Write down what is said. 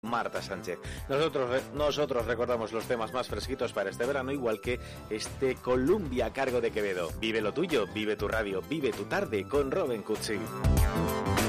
Marta Sánchez. Nosotros recordamos los temas más fresquitos para este verano, igual que este Columbia a cargo de Quevedo. Vive lo tuyo, vive tu radio, vive tu tarde con Robin Cutsi.